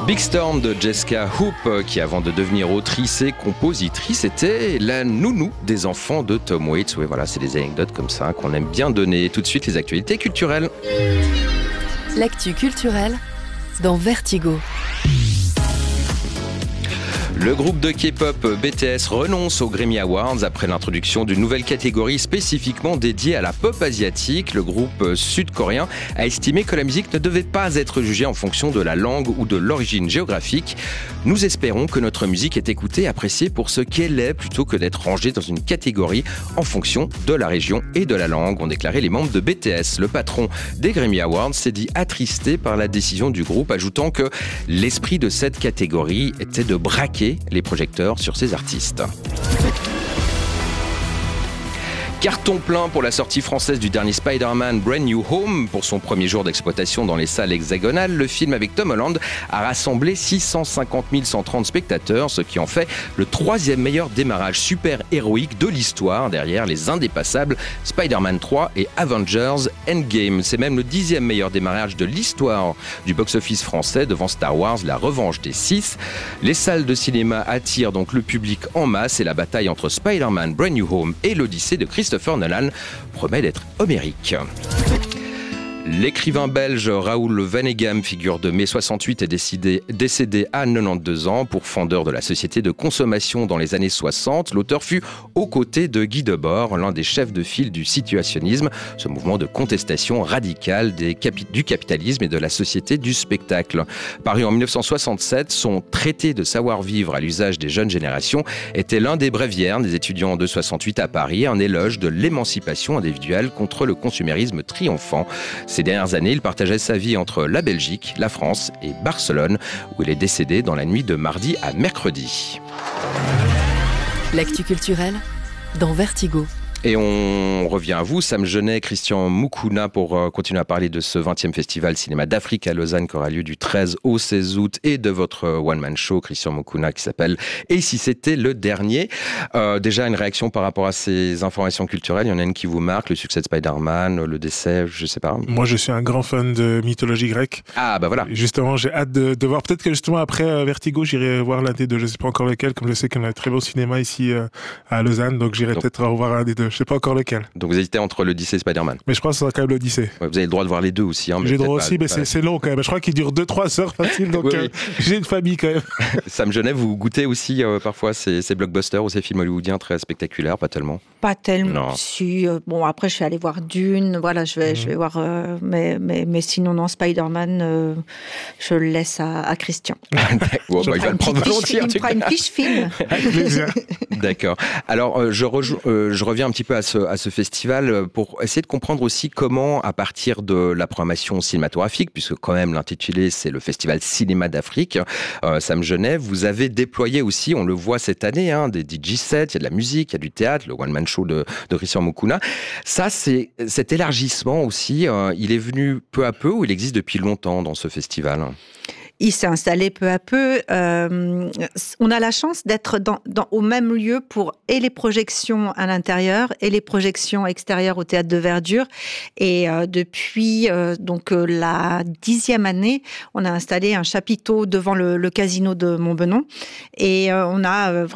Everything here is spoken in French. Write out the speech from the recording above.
Big Storm de Jessica Hoop, qui avant de devenir autrice et compositrice était la nounou des enfants de Tom Waits. Oui, voilà, c'est des anecdotes comme ça qu'on aime bien donner. Tout de suite, les actualités culturelles. L'actu culturelle dans Vertigo. Le groupe de K-pop BTS renonce aux Grammy Awards après l'introduction d'une nouvelle catégorie spécifiquement dédiée à la pop asiatique. Le groupe sud-coréen a estimé que la musique ne devait pas être jugée en fonction de la langue ou de l'origine géographique. Nous espérons que notre musique est écoutée et appréciée pour ce qu'elle est plutôt que d'être rangée dans une catégorie en fonction de la région et de la langue, ont déclaré les membres de BTS. Le patron des Grammy Awards s'est dit attristé par la décision du groupe, ajoutant que l'esprit de cette catégorie était de braquer les projecteurs sur ces artistes. Carton plein pour la sortie française du dernier Spider-Man Brand New Home. Pour son premier jour d'exploitation dans les salles hexagonales, le film avec Tom Holland a rassemblé 650 130 spectateurs, ce qui en fait le 3e meilleur démarrage super-héroïque de l'histoire, derrière les indépassables Spider-Man 3 et Avengers Endgame. C'est même le 10e meilleur démarrage de l'histoire du box-office français, devant Star Wars, La Revanche des Sith. Les salles de cinéma attirent donc le public en masse et la bataille entre Spider-Man Brand New Home et l'Odyssée de Christopher Nolan promet d'être homérique. L'écrivain belge Raoul Vaneigem, figure de mai 68, est décédé à 92 ans. Pourfendeur de la société de consommation dans les années 60, l'auteur fut aux côtés de Guy Debord, l'un des chefs de file du situationnisme, ce mouvement de contestation radicale du capitalisme et de la société du spectacle. Paru en 1967, son traité de savoir-vivre à l'usage des jeunes générations était l'un des bréviaires des étudiants de 68 à Paris, un éloge de l'émancipation individuelle contre le consumérisme triomphant. Ces dernières années, il partageait sa vie entre la Belgique, la France et Barcelone, où il est décédé dans la nuit de mardi à mercredi. L'actu culturelle dans Vertigo. Et on revient à vous, Sam Genet, Christian Moukouna, pour continuer à parler de ce 20e Festival Cinéma d'Afrique à Lausanne qui aura lieu du 13 au 16 août et de votre one-man show, Christian Moukouna, qui s'appelle « Et si c'était le dernier ?» Déjà, une réaction par rapport à ces informations culturelles. Il y en a une qui vous marque, le succès de Spider-Man, le décès, je sais pas. Moi, je suis un grand fan de mythologie grecque. Ah, bah voilà. Justement, j'ai hâte de voir. Peut-être que justement, après Vertigo, j'irai voir l'un des deux. Je sais pas encore lequel, comme je sais qu'on a un très beau cinéma ici à Lausanne. Donc, j'irai peut-être revoir un des deux. Je sais pas encore lequel. Donc vous hésitez entre l'Odyssée et Spider-Man. Mais je pense que ce sera quand même l'Odyssée. Ouais, vous avez le droit de voir les deux aussi. Hein, j'ai le droit aussi, mais c'est long quand même. Je crois qu'il dure 2-3 heures facile, donc oui. J'ai une famille quand même. Sam Genet, vous goûtez aussi parfois ces blockbusters ou ces films hollywoodiens très spectaculaires, pas tellement? Pas tellement. Si, bon, après, je suis allée voir Dune, voilà, je vais voir, mais sinon, non, Spider-Man, je le laisse à Christian. Bon, il va le prendre volontiers. Il me fera une fiche film. Avec plaisir. D'accord. Alors, je reviens un petit peu à ce festival pour essayer de comprendre aussi comment, à partir de la programmation cinématographique, puisque quand même l'intitulé c'est le Festival Cinéma d'Afrique, Sam Genet, vous avez déployé aussi, on le voit cette année, des DJ sets, il y a de la musique, il y a du théâtre, le one-man show de Christian Moukouna. Ça, c'est cet élargissement aussi, il est venu peu à peu ou il existe depuis longtemps dans ce festival ? Il s'est installé peu à peu. On a la chance d'être au même lieu pour et les projections à l'intérieur et les projections extérieures au Théâtre de Verdure. Et depuis donc la 10e année, on a installé un chapiteau devant le casino de Montbenon. Et on a